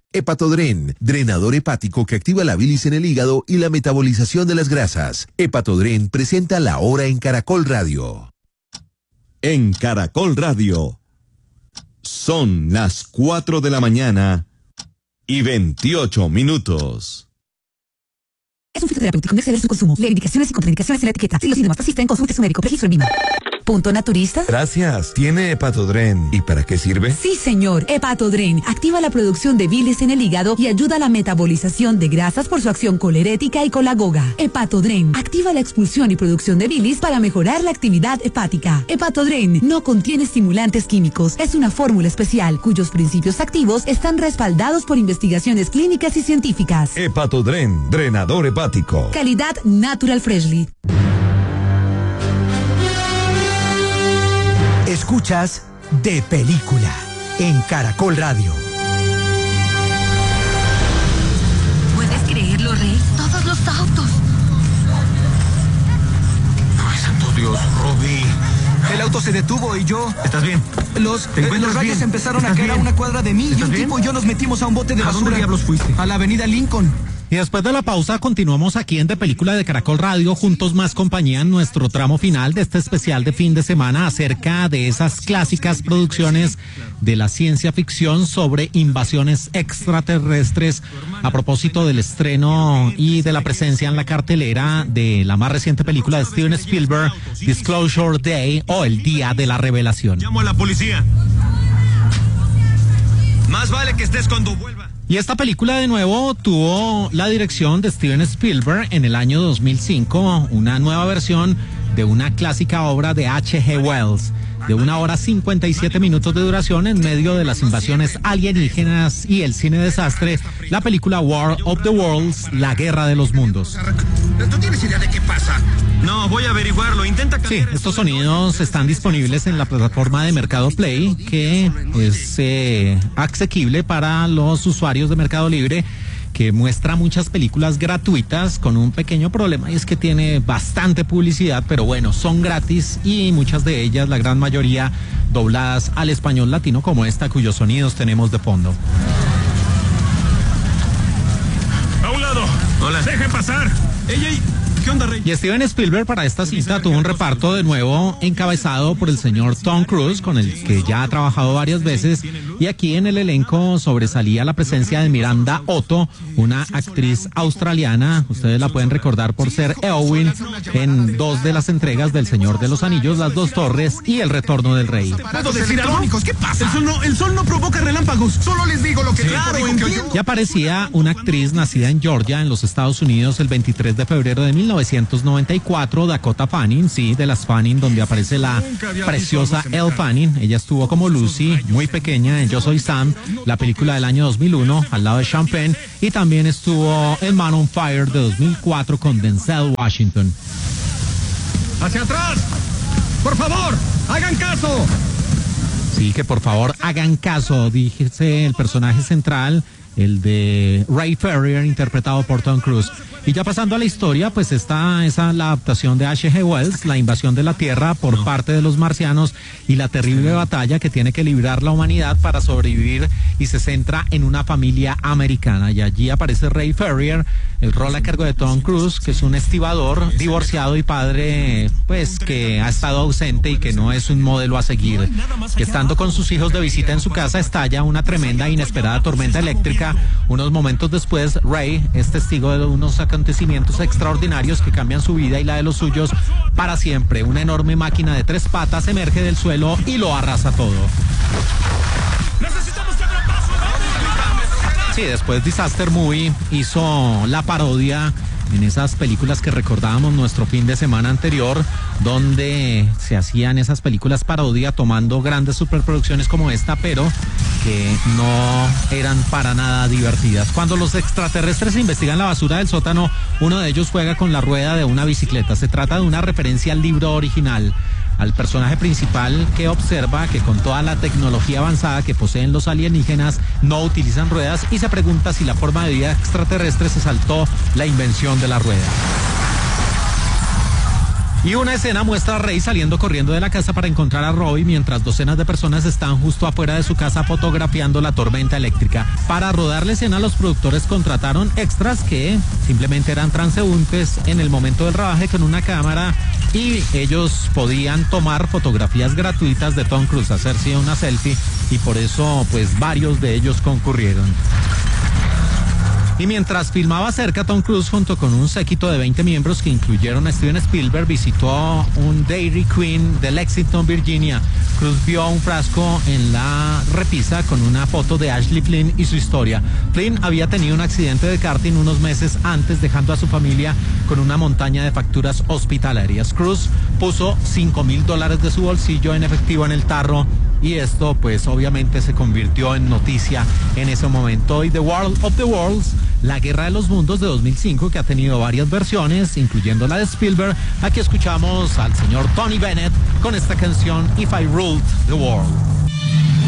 Hepatodren, drenador hepático que activa la bilis en el hígado y la metabolización de las grasas. Hepatodren presenta La Hora en Caracol Radio. En Caracol Radio, son las 4 de la mañana y 28 minutos. Es un fitoterapéutico, no exceder su consumo. Lee indicaciones y contraindicaciones en la etiqueta. Si los síntomas persisten, consulte a su médico. Registro en Vima. ¿Punto naturista? Gracias. ¿Tiene Hepatodren? ¿Y para qué sirve? Sí, señor. Hepatodren activa la producción de bilis en el hígado y ayuda a la metabolización de grasas por su acción colerética y colagoga. Hepatodren activa la expulsión y producción de bilis para mejorar la actividad hepática. Hepatodren no contiene estimulantes químicos. Es una fórmula especial cuyos principios activos están respaldados por investigaciones clínicas y científicas. Hepatodren, drenador hepático. Calidad Natural Freshly. Escuchas De Película en Caracol Radio. ¿Puedes creerlo, Rey? Todos los autos. Ay, santo Dios, Ruby. El auto se detuvo y yo... ¿Estás bien? Los rayos bien? empezaron a caer a una cuadra de mí y un tipo y yo nos metimos a un bote de basura. ¿A dónde diablos fuiste? A la avenida Lincoln. Y después de la pausa continuamos aquí en De Película de Caracol Radio, juntos más compañía, en nuestro tramo final de este especial de fin de semana acerca de esas clásicas producciones de la ciencia ficción sobre invasiones extraterrestres, a propósito del estreno y de la presencia en la cartelera de la más reciente película de Steven Spielberg, Disclosure Day, o El Día de la Revelación. Llamo a la policía. Más vale que estés cuando vuelva. Y esta película de nuevo tuvo la dirección de Steven Spielberg en el año 2005, una nueva versión de una clásica obra de H.G. Wells, de 1 hora 57 minutos de duración en medio de las invasiones alienígenas y el cine desastre, la película War of the Worlds, La Guerra de los Mundos. ¿Tú tienes idea de qué pasa? No, voy a averiguarlo, intenta... Sí, estos sonidos están disponibles en la plataforma de Mercado Play, que es asequible para los usuarios de Mercado Libre, que muestra muchas películas gratuitas con un pequeño problema, y es que tiene bastante publicidad, pero bueno, son gratis y muchas de ellas, la gran mayoría, dobladas al español latino, como esta cuyos sonidos tenemos de fondo. A un lado. Hola. Dejen pasar. Ey. ¿Qué onda, Rey? Y Steven Spielberg para esta cinta tuvo un reparto de nuevo encabezado por el señor Tom Cruise, con el que ya ha trabajado varias veces, y aquí en el elenco sobresalía la presencia de Miranda Otto, una actriz australiana. Ustedes la pueden recordar por ser Eowyn en 2 de las entregas del Señor de los Anillos, Las Dos Torres y El Retorno del Rey. ¿Puedo decir algo? ¿Qué pasa? El sol no provoca relámpagos. Solo les digo lo que claro, Y aparecía una actriz nacida en Georgia, en los Estados Unidos, el 23 de febrero de 1994, Dakota Fanning, sí, de las Fanning, donde aparece la preciosa Elle Fanning. Ella estuvo como Lucy, muy pequeña, en Yo Soy Sam, la película del año 2001, al lado de Sean Penn, y también estuvo en Man on Fire de 2004 con Denzel Washington. ¡Hacia atrás! ¡Por favor, hagan caso! Sí, que por favor hagan caso, díjese el personaje central, el de Ray Ferrier, interpretado por Tom Cruise. Y ya pasando a la historia, pues esa es la adaptación de H.G. Wells, la invasión de la Tierra por parte de los marcianos y la terrible batalla que tiene que librar la humanidad para sobrevivir, y se centra en una familia americana. Y allí aparece Ray Ferrier, el rol a cargo de Tom Cruise, que es un estibador, divorciado y padre, pues que ha estado ausente y que no es un modelo a seguir. Que estando con sus hijos de visita en su casa, estalla una tremenda e inesperada tormenta eléctrica. Unos momentos después, Ray es testigo de unos acontecimientos extraordinarios que cambian su vida y la de los suyos para siempre. Una enorme máquina de 3 patas emerge del suelo y lo arrasa todo. ¡Necesitamos que abra paso! Sí, después Disaster Movie hizo la parodia en esas películas que recordábamos nuestro fin de semana anterior, donde se hacían esas películas parodia tomando grandes superproducciones como esta, pero que no eran para nada divertidas. Cuando los extraterrestres investigan la basura del sótano, uno de ellos juega con la rueda de una bicicleta. Se trata de una referencia al libro original, al personaje principal, que observa que con toda la tecnología avanzada que poseen los alienígenas no utilizan ruedas, y se pregunta si la forma de vida extraterrestre se saltó la invención de la rueda. Y una escena muestra a Ray saliendo corriendo de la casa para encontrar a Roy mientras docenas de personas están justo afuera de su casa fotografiando la tormenta eléctrica. Para rodar la escena, los productores contrataron extras que simplemente eran transeúntes en el momento del rodaje con una cámara y ellos podían tomar fotografías gratuitas de Tom Cruise, hacerse una selfie y por eso pues varios de ellos concurrieron. Y mientras filmaba cerca, Tom Cruise junto con un séquito de 20 miembros que incluyeron a Steven Spielberg visitó un Dairy Queen de Lexington, Virginia. Cruise vio un frasco en la repisa con una foto de Ashley Flynn y su historia. Flynn había tenido un accidente de karting unos meses antes, dejando a su familia con una montaña de facturas hospitalarias. Cruise puso $5,000 de su bolsillo en efectivo en el tarro. Y esto pues obviamente se convirtió en noticia en ese momento. Y The World of the Worlds, la Guerra de los Mundos de 2005, que ha tenido varias versiones, incluyendo la de Spielberg. Aquí escuchamos al señor Tony Bennett con esta canción If I Ruled the World.